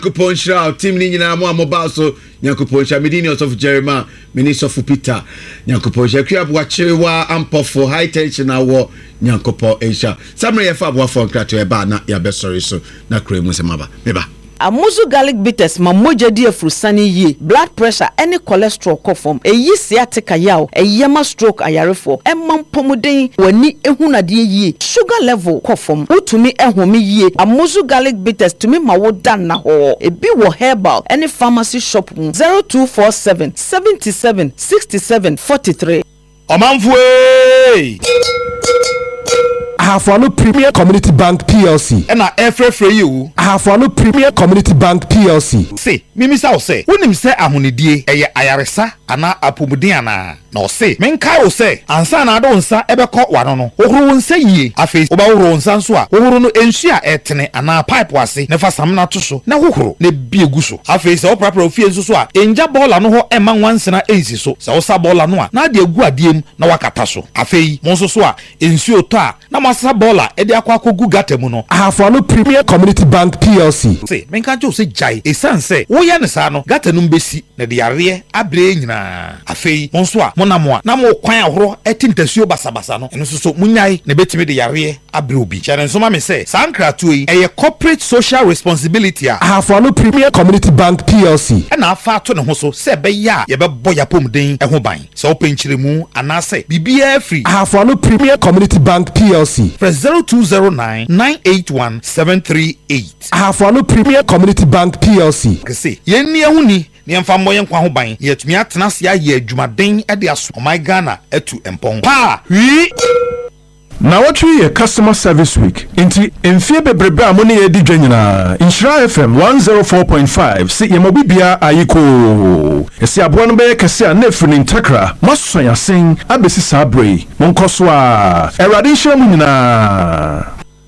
Kuponshra team ni nyina mo amobaso Nyankoponsha medini of Jeremiah minister of Peter Nyankoponsha kriabwa chirewa ampofo high tension awo Nyankopo Asia samre ye fa abwa fon krato e ba na ya be sorry so na kremu semaba meba Amuzu garlic bitters ma moja di afrusani ye blood pressure any cholesterol kofom eyi sciatica yaw eyema stroke ayarefo emam pomuden wani ehunade ye sugar level kofom utumi ehome ye Amuzu garlic bitters tumi ma wo dan na ho ebi wo herbal any pharmacy shop 0247 77 67 43 Omanfwe Ahafano Premier Community Bank PLC. Ena efrefre you. Ahafano Premier Community Bank PLC. Say, mimisa o say. Unim say ahunidie eye ayaresa ana apomuden ana. No say. Menka o say. Ansa na ado nsa ebekọ wano no. Ohuru nsa yie. Afi oba ohuru nsa nso a. Ohuru no ensu a etene ana pipe wase. Nefa sam na to so. Na ohuru na bie gu so. Afi se oprapra ofie nso so a. Enja bola no ho ema nwansena ensi so. Se osa bola no a. Na de egu adiem na wakata so. Afi mo nso so a ensu oto a. Na masa bola edi akwa kogu gatemu no. Ahafano Premier Community Bank PLC. Say, menka jo se jai. Esanse. Wo ya ne sa no. Gatenu mbesi na de yare abre nyina. Afi mo nso a monamwa na mo kwan ahoro etintasuo basabasa no eno so munyai na betimi de yare abre obi chane nso ma me say sankratu yi eye corporate social responsibility a Ahafano Premier Community Bank PLC na afa to ne ho so se be ya ye be boy yapomden eho ban se openchiremu anase bibia free Ahafano Premier Community Bank PLC press 0209 981 738 Ahafano Premier Community Bank PLC kese yenni ehuni ni emfa moye nkwa ho ban yetumi atena se aye adwumaden e de aso my Ghana etu empon pa wi na watch your customer service week inti enfie bebrebe amone ye di dwanyina Inshira FM 104.5 se yemobibia ayiko esi abo no be kese a na funi ntakra maso yasen abesi sabre monkoso a erade nhira mu nyina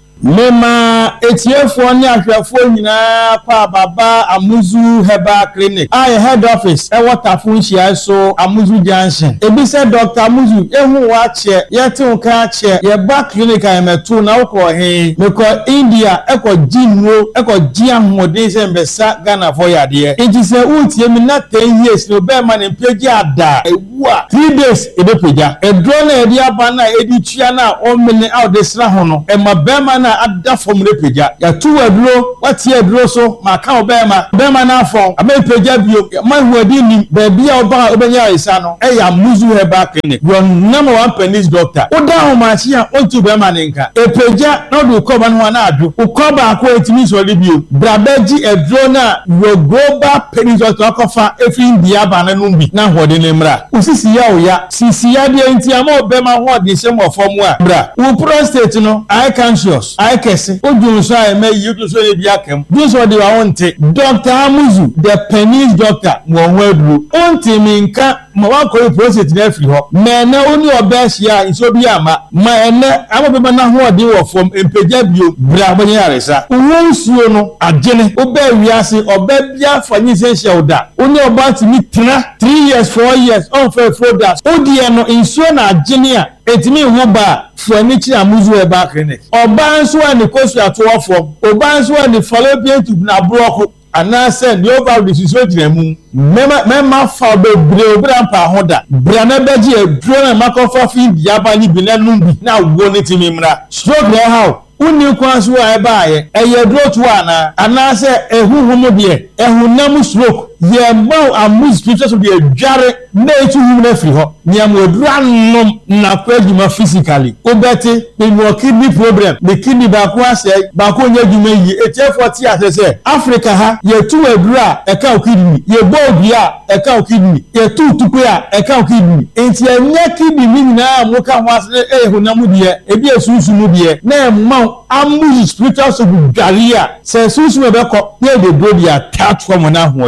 Mema etiefo ni ahwefo nyina pa baba Amuzu Herbal Clinic I head office e Waterfront Shia so Amuzu Junction ebi se Dr. Amuzu ehu wa che yete nka che ye ba clinic ametu na ukọ he meko India eko jinwo eko jia homode se mbesa Ghana for yade enti se utie mi na 10 years no be man peji ada ewu a 3 days ebe peja edro na edi aba na edi tua na o mene out desra ho no e ma be man ada from repeja ya tu aduro wati aduro so maka obema na afọ amepeja bio man hu adi ni baby a oba obenya isa no e ya Amuzu Herbal Clinic your number one penis doctor oda ho machi a ontu bema nenka epeja no do ko ba no na adu ukoba akọ etimi so le bio brabeji aduro na your global penis doctor akofa efi India ba na numbi na hode ne mra usisi ya oya sisi ya de enti ama obema ho de se mo fom a bra u prostate no I conscious kese odunso a eme yutuso e bia kem dunso de wa wonte Dr. Amuzu the penis doctor mo waduru onti minka mo wa ko prostate na afiri ho me na oni obehia nso bi ama ma ene amobeba na ho ode wo fom empeja bio bra bonye yaresa wonsuo no agene oba wiase oba bia fanyi sense oda oni oba ti mi tena 3 years 4 years on for product odie no nsuo na agene a etimi ho ba furniture Amuzu Herbal Clinic oba nso ani kosu atowofo oba nso ani fallopian tube na block anase the over the situation mu mema fa bebre obra pa hoda bra na beji edro na makofa fi biaba ni bi na numbi na wo ni timi mra stroke na how uni kwanso a eba ye eyedro to ana anase ehuhumu de ehunam stroke ye ma Amuzu spiritual so de adware na etu hu na firi ho niam odura nom na kwadwuma physically obete the kidney problem the kidney ba ko ase ba ko nya dwuma yi etefo ti asese Africa ha ye tu adura e ka kidney ye bodua e ka kidney ye tu tuku a e ka kidney enti anya kidney ni na mo ka ho ase ehunam de ebi esusu mu de na ma Amuzu spiritual so dware a se susu me be ko ye de do dia tatwa mo na hoode aba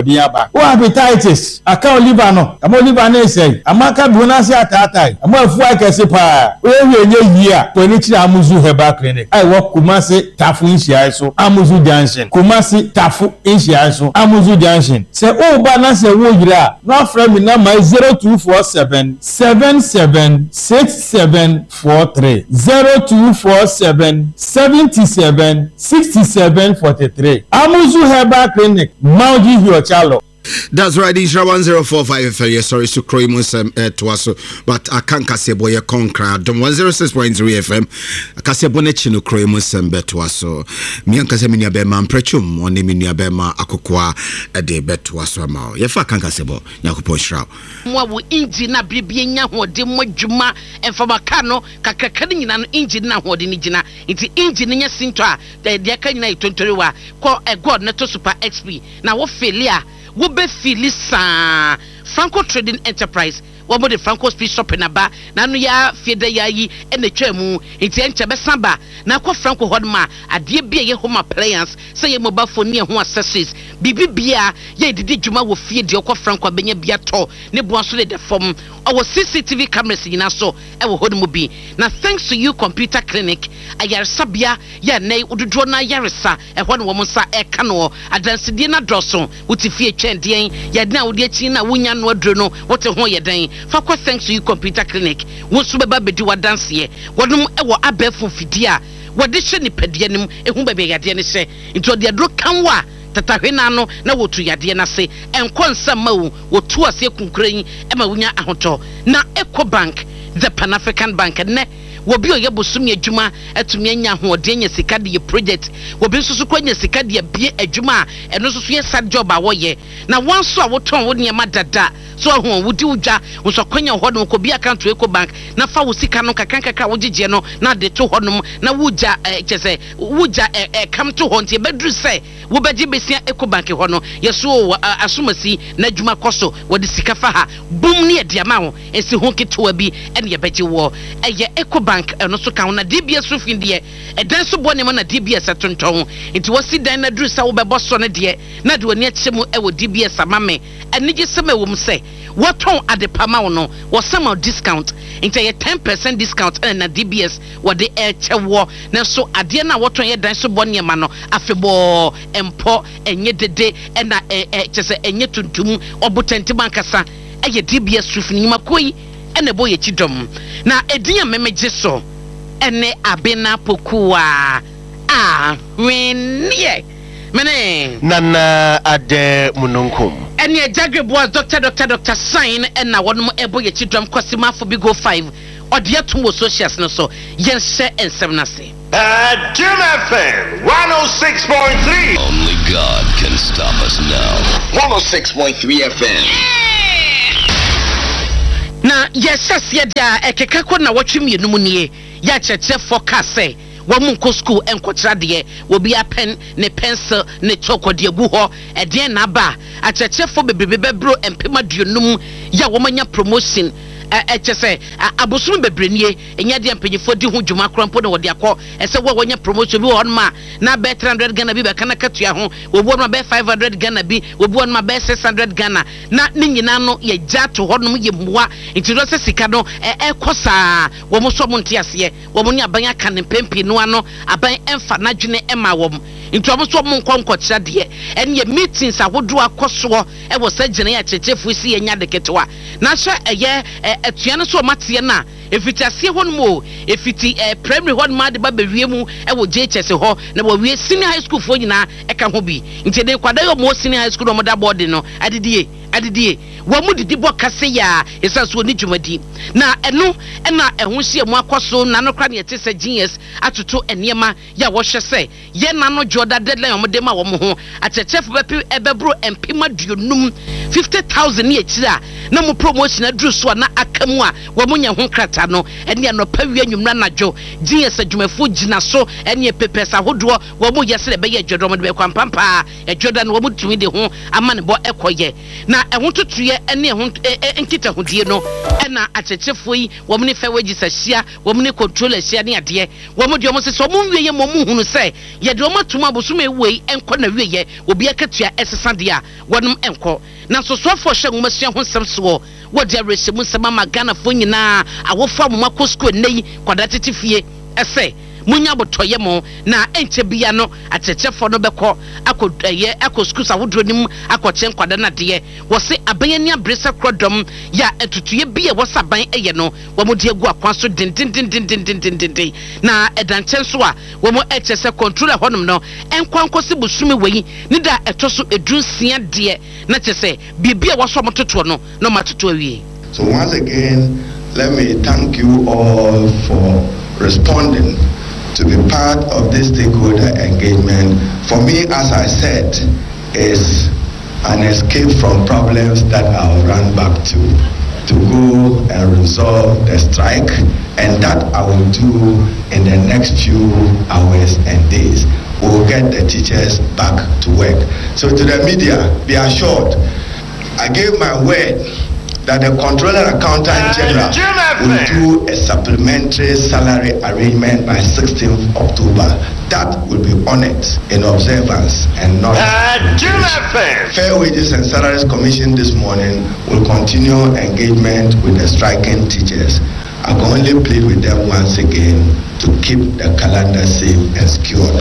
liver o hepatitis aka liver no amo liver na say amaka bi na say atatai amo afu akese pa o enye yi a ko ni kira Amuzu Herbal Clinic ai wo Kumasi Tafu Inshia so Amuzu Junction Kumasi Tafu Inshia so Amuzu Junction se o ba na se wo yira na fra mi na my 0247 776743 0247 77 6743 Amuzu Herbal Clinic Mauji Hiochalo. That's right, Isra 1045 sorry to Kroimus to us, but I can't Casebo ya Concra, 106.3 FM, Casebonechino Kroimus and Betua so Miancaseminia Bema and Prechum, one Niminia Bema Akukwa a day Betua Sama. Yefa can't Casebo, Yakupo Shroud. Mwa injina bibienya hodi mwajuma enfabakano kakakani na injina hodi nijina iti injina nya sintwa de akanyina itontoriwa ko God neto Super XP na wo failure wo be filisa Franco Trading Enterprise wo mo de Franco Speed Shop na ba na no ya fiede ya yi ene twemu enti enche be samba na ko Franco hodma ade bia ye home appliance say ye mobile phone ne ho accessories bibibia ye didi djuma wo fie de ko Franco benya bia to ne bo so de form our CCTV cameras yina so e wo hodmu bi na thanks to you computer clinic ayaresabia ya nei udodo na yaresa e ho ne wo nsa e ka no adansede na droso wuti fie twendien ya na wo de chi na wunya no adro no wote ho ye den fakwa thanks to you computer clinic wonso beba bedi wadanse wodum e wo abefu fidia wode hye ni padie nim ehu bebe yade ne hye nto de adro kanwa tatahwena no na wotu yade na se enkonsa mawu wotu ase kunkuran e ma wunya ahoto na Ecobank the Pan African Bank ne wobi oye bosum adwuma atumi anya hoode nya sika de project wobi nso kwanya sika de bie adwuma eno nso ye sad job a woye na wanso a woton wo ne ma dada so ho wudi udwa nso kwanya hodom ko bi account Ecobank na fa wo sika no kakanka wo gigye no na de to hodom na wuja chese wuja come to honte bedru say wo beji besia Ecobank ho no yeso asomasi na adwuma koso wo de sika fa ha bum ne de ama wo esi ho ketewa bi ene ye beji wo eye Ecobank eno so kan na DBS so fin de edan so bo ne ma na DBS atonton nti wasi dan na dru sa wo bebo so ne de na de woni akyemu e wo DBS amame ene ge sema wo mse waton adepama wo no wo sama discount nti ye 10% discount na DBS wo de echewo na so ade na waton ye dan so bo ne ma no afebo empo enye dede na chese enye tuntum obotenti bankasa eye DBS sufini makoyi ene bo ye chidom na edinya memeje so ene abena pokuwa wenye mene nana ade mununkum ene Jagrebo Dr. Sign ena wonum ebo ye chidom kwasima for bigo 5 ode atum wo socials no so yen share ensem na se Jim FM 106.3 Only God can stop us now 106.3 FM na yesase dia ekekako na watwemi enum nie ya cheche forecast wo munko school enkotra de wo bia pen ne pencil ne chalk de gu ho ede na ba a cheche fo bebebe bro empema duonum ya wo manya promotion chese abosum bebrenie enya de empanyifo di ho dwuma krampo na wo de akọ ese wo wonya promotion bi won ma na be 300 Ghana bi be kana katua ho wo bu ma be 500 Ghana bi wo bu ma be 600 Ghana na ni nyina no ye gya to honom ye muwa intiro se sika no ekosa wo mo so mo ntiase wo mo ni aban aka ne pempi no ano aban emfa na dwene ema wo into mo so mo nkonkotira de enye meetings awodo akoso e wo sa gene ya chechefu si ye nya de ketewa na hye eye atuane so matie na efiti ase ho no efiti primary ho ma de ba bewie mu e wo JHS ho na wo wie senior high school fo nyina e ka ho bi nti de kwada yo mo senior high school no mo da board no adidie wo mu didi bo kase ya esa so ni dwumadi na eno na ehun hye mu akoso na no kra ne yete se genius atoto enema ya wo hye se ye na no joda deadline mo de ma wo mo ho atechef bepi ebebro empima duonum 50,000 ne akira na mo promotion aduru so na akamu a wo mo nya ho krata no ene no pawie nwumra najo GS adwumafo gina so ene pepesa hodo wo mo yesere be ye dwodom de be kwampampa edwoda no wo mo tumi de ho ama ne bo ekoye na ehon totoye ene ehon enkita hodie no ena achechefo yi wo mo ne fa wagi sahia wo mo ne controller hia ne ade wo mo de mo se so mo wieye mo mu hunu se ye de mo tuma boso me wei enko na wieye obi akatua esesa de a wonom enko na so sofo hye ngomasua ho nsem so wo de rehemu nsema magana fo nyina awofa mo makɔ school nei kwada tetifie ese munya botoye mo na enche bia no atechefo no beko akɔ school sa wodro nim akɔche kwada na de wo se abanyani abresa krodom ya etutuye bia wo saban eye no wo mo de agu akwan so din na edanche so a wo mo eche se controller honom no enkwan kosi busumi wei ni da etoso edunsia de na chese bibia wo so mo toto no matoto awie. So once again, let me thank you all for responding to be part of this stakeholder engagement. For me, as I said, is an escape from problems that I'll run back to go and resolve the strike, and that I will do in the next few hours and days. We'll get the teachers back to work. So to the media, be assured, I gave my word that the Controller Accountant General will do a supplementary salary arrangement by 16th October. That will be honored in observance and not Fair Wages and Salaries Commission this morning will continue engagement with the striking teachers. I can only plead with them once again to keep the calendar safe and secured.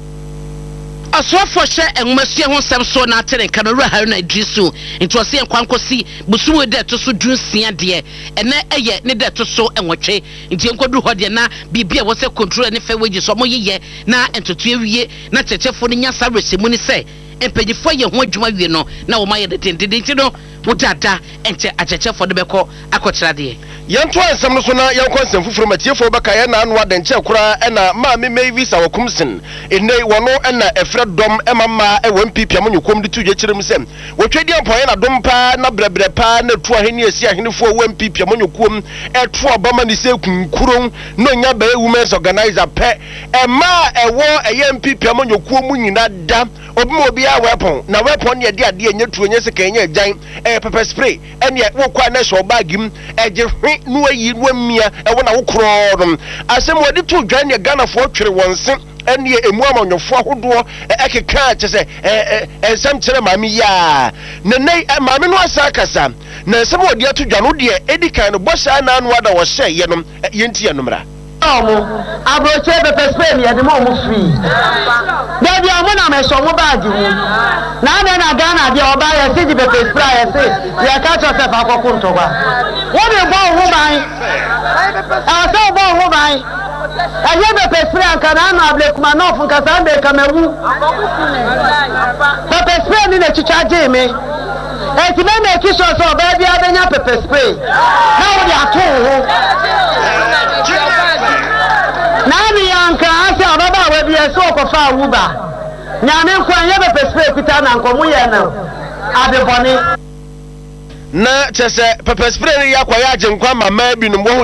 Asofo hye enwumasia ho nsem so na atere kanoro Haruna Idrisu into se enkwankosi busumu de to so dunsia de ene eye ne de to so enwotwe nti enkodu ho de na bibia wo se control ne fa wagi so mo yeye na entoto ewie na chechefo ne nya saresemu ni se empejifo ye ho adwuma wie no na wo maye de tendenti no wodada ente achechefo de beko akokyera de yanto ansam no so na yankɔ nsɛm foforo matiefo bɛka yɛ na anoa de nkyɛ kora ɛna ma me visa wakumsen enne wɔno ɛna ɛfrɛ dɔm ɛma ma ɛwɔ mpipia mo nyukom de tuye kyerɛ mu sɛm wɔtwɛdi ampɔyɛ na dɔm pa na brɛbrɛ pa na tu ahene asi ahenefo wɔ mpipia mo nyukom ɛto abama ne sɛ kunkuron no nya ba women's organizer pɛ ɛma ɛwɔ ɛyɛ mpipia mo nyukom mu nyina da obi a weapon na weapon ne de ade nya tuo nya sika nya agyan pepper spray ɛne wo kwa na so bagim ɛgye hwe no ayi no amia ɛwo na wo kro asɛm wɔde to dwan ne Ghana fo twere wonse ɛne emu amanyofo ahodoɔ ɛkeka kyɛ sɛ ɛnsɛm kyerɛ maame ya na nei maame no asa kasa na nsɛm wɔde ato dwan no deɛ edikan no bɔsa na anu ada wɔhyɛ yɛ no yɛnti yɛ numra abroche be perspective ya de mo free da bi amu na me so mo baagi mu na na Ghana de oba ya se di be perspective ya se ya ka cho se fa kokun to ba wo be bo ho ban so bo ho ban aye be perspective kan na Ablekuma no fun ka sa be Kamewu be perspective ni na chicha je me e ti be me ki so ba bi abenya pepper spray na wo de ato ho nani yanka ase ababa we bia so okofa wuba nyame nkwan ye be perspective kuta na nkomu ye na adeboni na chese pepper spray ya kwa ya agyenkwa mama bi no